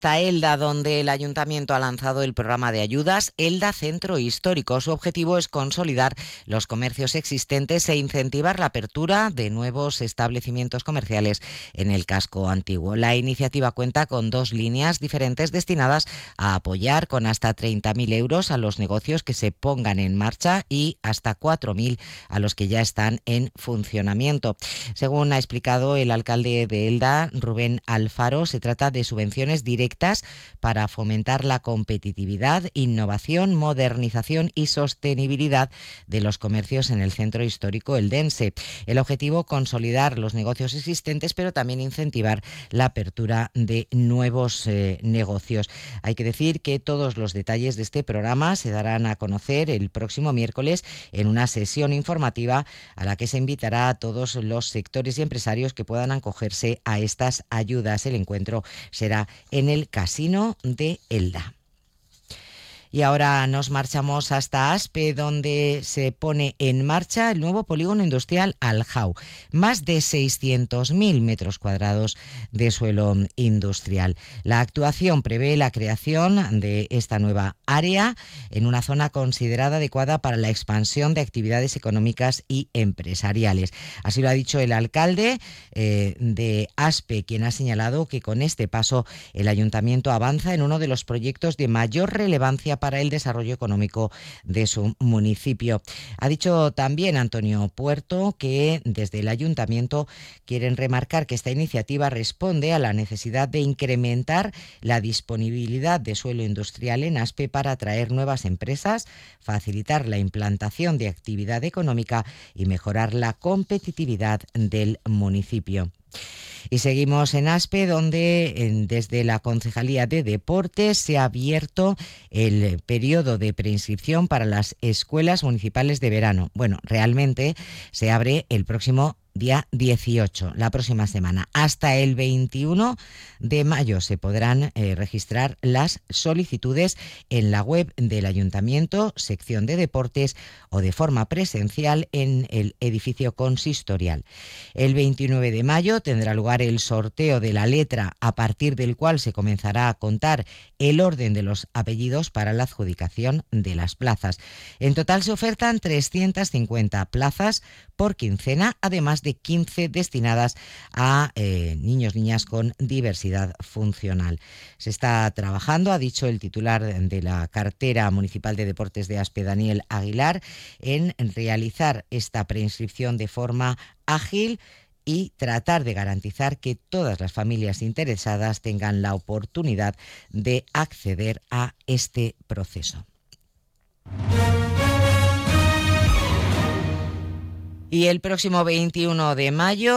Hasta Elda, donde el Ayuntamiento ha lanzado el programa de ayudas Elda Centro Histórico. Su objetivo es consolidar los comercios existentes e incentivar la apertura de nuevos establecimientos comerciales en el casco antiguo. La iniciativa cuenta con dos líneas diferentes destinadas a apoyar con hasta 30.000 euros a los negocios que se pongan en marcha y hasta 4.000 a los que ya están en funcionamiento. Según ha explicado el alcalde de Elda, Rubén Alfaro, se trata de subvenciones directas para fomentar la competitividad, innovación, modernización y sostenibilidad de los comercios en el centro histórico eldense. El objetivo, consolidar los negocios existentes, pero también incentivar la apertura de nuevos negocios. Hay que decir que todos los detalles de este programa se darán a conocer el próximo miércoles en una sesión informativa a la que se invitará a todos los sectores y empresarios que puedan acogerse a estas ayudas. El encuentro será en el Casino de Elda. Y ahora nos marchamos hasta Aspe, donde se pone en marcha el nuevo polígono industrial Aljau. Más de 600.000 metros cuadrados de suelo industrial. La actuación prevé la creación de esta nueva área en una zona considerada adecuada para la expansión de actividades económicas y empresariales. Así lo ha dicho el alcalde de Aspe, quien ha señalado que con este paso el ayuntamiento avanza en uno de los proyectos de mayor relevancia para el desarrollo económico de su municipio. Ha dicho también Antonio Puerto que desde el ayuntamiento quieren remarcar que esta iniciativa responde a la necesidad de incrementar la disponibilidad de suelo industrial en Aspe para atraer nuevas empresas, facilitar la implantación de actividad económica y mejorar la competitividad del municipio. Y seguimos en Aspe, donde desde la Concejalía de Deportes se ha abierto el periodo de preinscripción para las escuelas municipales de verano. Bueno, realmente se abre el próximo día 18, la próxima semana. Hasta el 21 de mayo se podrán registrar las solicitudes en la web del Ayuntamiento, sección de deportes o de forma presencial en el edificio consistorial. El 29 de mayo tendrá lugar el sorteo de la letra a partir del cual se comenzará a contar el orden de los apellidos para la adjudicación de las plazas. En total se ofertan 350 plazas por quincena, además de 15 destinadas a niños, niñas con diversidad funcional. Se está trabajando, ha dicho el titular de la cartera municipal de deportes de Aspe, Daniel Aguilar, en realizar esta preinscripción de forma ágil y tratar de garantizar que todas las familias interesadas tengan la oportunidad de acceder a este proceso. Y el próximo 21 de mayo